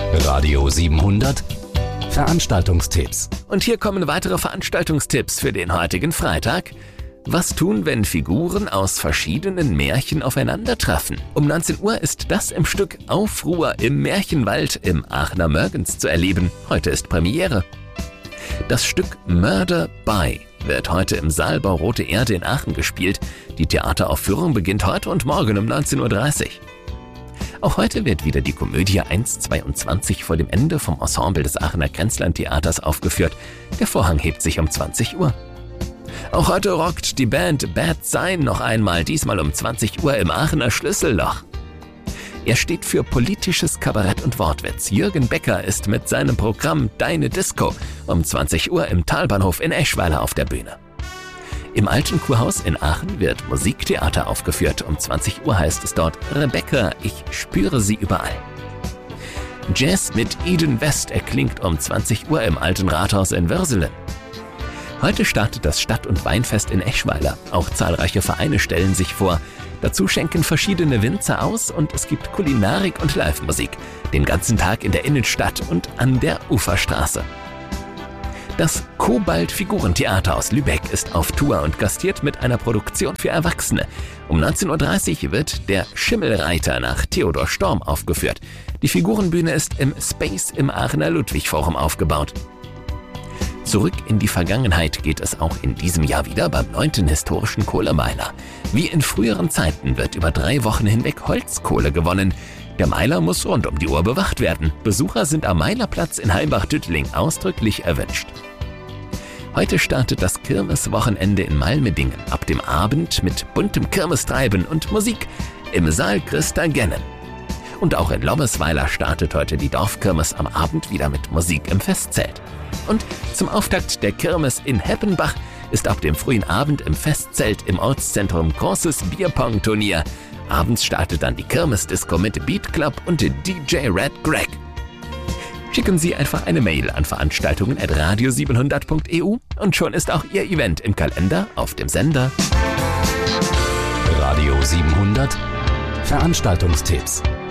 Radio 700 Veranstaltungstipps. Und hier kommen weitere Veranstaltungstipps für den heutigen Freitag. Was tun, wenn Figuren aus verschiedenen Märchen aufeinandertreffen? Um 19 Uhr ist das im Stück Aufruhr im Märchenwald im Aachener Mörgens zu erleben. Heute ist Premiere. Das Stück Murder by wird heute im Saalbau Rote Erde in Aachen gespielt. Die Theateraufführung beginnt heute und morgen um 19.30 Uhr. Auch heute wird wieder die Komödie 1:22 vor dem Ende vom Ensemble des Aachener Grenzlandtheaters aufgeführt. Der Vorhang hebt sich um 20 Uhr. Auch heute rockt die Band Bad Sign noch einmal, diesmal um 20 Uhr im Aachener Schlüsselloch. Er steht für politisches Kabarett und Wortwitz. Jürgen Becker ist mit seinem Programm Deine Disco um 20 Uhr im Talbahnhof in Eschweiler auf der Bühne. Im Alten Kurhaus in Aachen wird Musiktheater aufgeführt. Um 20 Uhr heißt es dort Rebecca, ich spüre sie überall. Jazz mit Eden West erklingt um 20 Uhr im Alten Rathaus in Würselen. Heute startet das Stadt- und Weinfest in Eschweiler. Auch zahlreiche Vereine stellen sich vor. Dazu schenken verschiedene Winzer aus und es gibt Kulinarik und Live-Musik. Den ganzen Tag in der Innenstadt und an der Uferstraße. Das Kobalt Figurentheater aus Lübeck ist auf Tour und gastiert mit einer Produktion für Erwachsene. Um 19.30 Uhr wird der Schimmelreiter nach Theodor Storm aufgeführt. Die Figurenbühne ist im Space im Aachener Ludwig-Forum aufgebaut. Zurück in die Vergangenheit geht es auch in diesem Jahr wieder beim 9. historischen Kohlemeiler. Wie in früheren Zeiten wird über 3 Wochen hinweg Holzkohle gewonnen. Der Meiler muss rund um die Uhr bewacht werden. Besucher sind am Meilerplatz in Heimbach-Düttling ausdrücklich erwünscht. Heute startet das Kirmeswochenende in Malmedingen ab dem Abend mit buntem Kirmestreiben und Musik im Saal Christa Gennen. Und auch in Lommesweiler startet heute die Dorfkirmes am Abend wieder mit Musik im Festzelt. Und zum Auftakt der Kirmes in Heppenbach ist ab dem frühen Abend im Festzelt im Ortszentrum großes Bierpong-Turnier. Abends startet dann die Kirmesdisco mit Beat Club und DJ Red Greg. Schicken Sie einfach eine Mail an veranstaltungen@radio700.eu und schon ist auch Ihr Event im Kalender auf dem Sender. Radio 700 Veranstaltungstipps.